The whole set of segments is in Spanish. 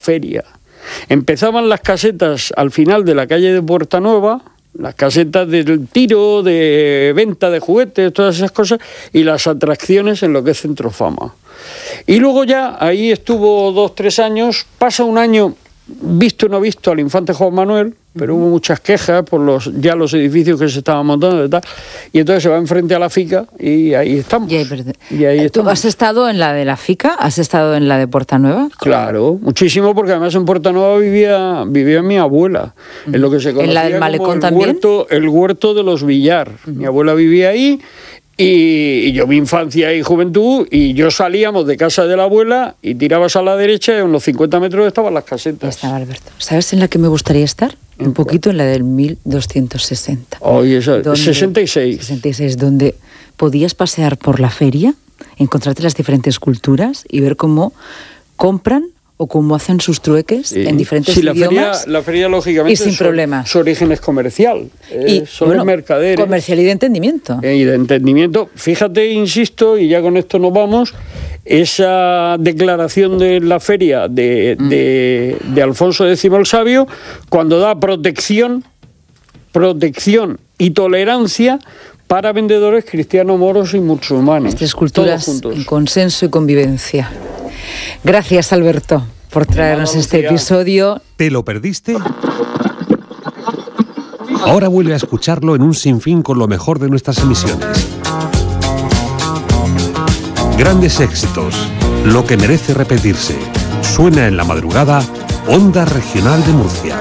feria. Empezaban las casetas al final de la calle de Puerta Nueva, las casetas del tiro, de venta de juguetes, todas esas cosas, y las atracciones en lo que es Centro Fama. Y luego ya ahí estuvo 2-3 años, pasa un año visto o no visto al infante Juan Manuel, pero hubo muchas quejas por los edificios que se estaban montando y tal, y entonces se va enfrente a la FICA y ahí estamos. ¿Tú has estado en la de la FICA? ¿Has estado en la de Puerta Nueva? Claro, muchísimo, porque además en Puerta Nueva vivía mi abuela, en lo que se conocía ¿En la del Malecón como también? El huerto de los Villar. Mi abuela vivía ahí. Y yo mi infancia y juventud, y yo salíamos de casa de la abuela y tirabas a la derecha y a unos 50 metros estaban las casetas. Estaba Alberto. ¿Sabes en la que me gustaría estar? Un poquito en la del 1260. Oye, esa, 66. 66, donde podías pasear por la feria, encontrarte las diferentes culturas y ver cómo compran o cómo hacen sus trueques en diferentes idiomas. La feria lógicamente y sin problemas. Su origen es comercial, son mercaderes. Comercial y de entendimiento. Y de entendimiento. Fíjate, insisto, y ya con esto nos vamos, esa declaración de la feria de Alfonso X el Sabio, cuando da protección y tolerancia para vendedores cristianos, moros y musulmanes. Estas culturas en consenso y convivencia. Gracias, Alberto, por traernos este episodio. ¿Te lo perdiste? Ahora vuelve a escucharlo en un sinfín con lo mejor de nuestras emisiones. Grandes éxitos, lo que merece repetirse. Suena en la madrugada, Onda Regional de Murcia.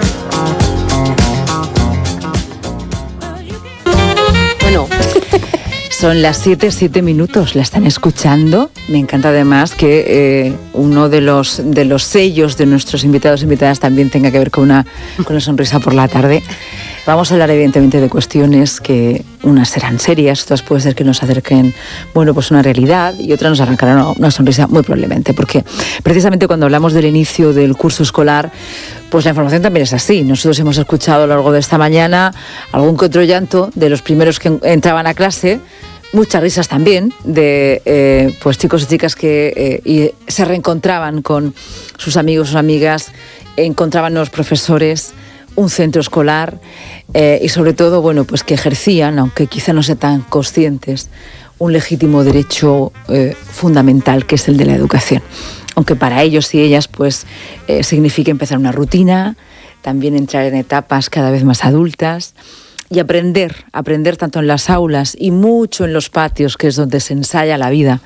Bueno, son las 7 minutos, la están escuchando. Me encanta además que uno de los sellos de nuestros invitados e invitadas también tenga que ver con una sonrisa por la tarde. Vamos a hablar evidentemente de cuestiones que unas serán serias, otras puede ser que nos acerquen, pues una realidad, y otras nos arrancarán una sonrisa muy probablemente, porque precisamente cuando hablamos del inicio del curso escolar, pues la información también es así. Nosotros hemos escuchado a lo largo de esta mañana algún que otro llanto de los primeros que entraban a clase, muchas risas también de chicos y chicas que se reencontraban con sus amigos, sus amigas, encontraban nuevos profesores, un centro escolar y sobre todo, pues que ejercían, aunque quizá no sean tan conscientes, un legítimo derecho fundamental, que es el de la educación. Aunque para ellos y ellas, significa empezar una rutina, también entrar en etapas cada vez más adultas y aprender tanto en las aulas y mucho en los patios, que es donde se ensaya la vida,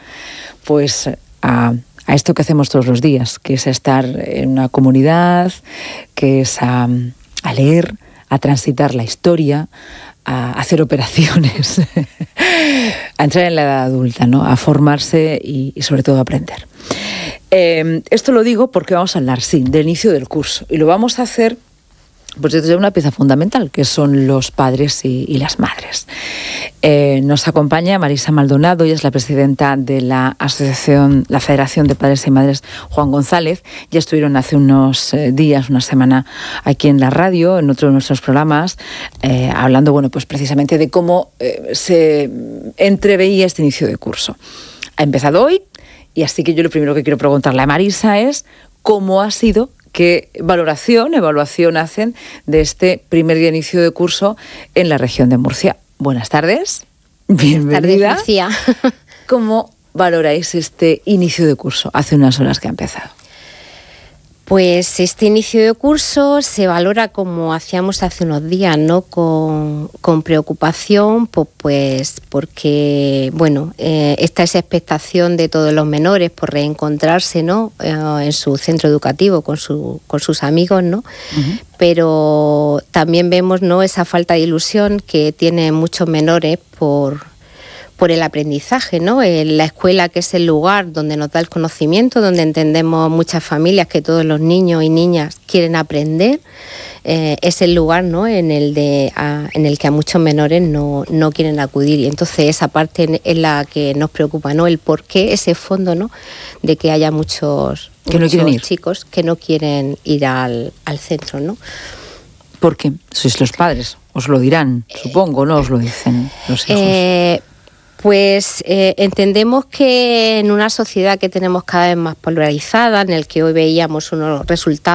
a esto que hacemos todos los días, que es a estar en una comunidad, que es a leer, a transitar la historia, a hacer operaciones, a entrar en la edad adulta, ¿no? A formarse y sobre todo a aprender. Esto lo digo porque vamos a hablar, del inicio del curso, y lo vamos a hacer desde una pieza fundamental, que son los padres y las madres. Nos acompaña Marisa Maldonado, ella es la presidenta de la asociación, la Federación de Padres y Madres Juan González. Ya estuvieron hace unos días, una semana, aquí en la radio, en otro de nuestros programas, hablando, precisamente de cómo se entreveía este inicio de curso. Ha empezado hoy, y así que yo lo primero que quiero preguntarle a Marisa es cómo ha sido. ¿Qué evaluación hacen de este primer día de inicio de curso en la región de Murcia? Buenas tardes, bienvenida. Buenas tardes, Lucía. ¿Cómo valoráis este inicio de curso hace unas horas que ha empezado? Pues este inicio de curso se valora como hacíamos hace unos días, ¿no? Con preocupación, pues porque, esta es expectación de todos los menores por reencontrarse, ¿no? En su centro educativo con sus amigos, ¿no? Uh-huh. Pero también vemos, ¿no? Esa falta de ilusión que tienen muchos menores por el aprendizaje, ¿no? La escuela, que es el lugar donde nos da el conocimiento, donde entendemos muchas familias que todos los niños y niñas quieren aprender, es el lugar, ¿no? en el que a muchos menores no quieren acudir, y entonces esa parte es la que nos preocupa, ¿no? El por qué ese fondo, ¿no? De que haya muchos chicos que no quieren ir al centro, ¿no? ¿Por qué? Sois los padres, os lo dirán, supongo, ¿no? Os lo dicen los hijos. Pues entendemos que en una sociedad que tenemos cada vez más polarizada, en el que hoy veíamos unos resultados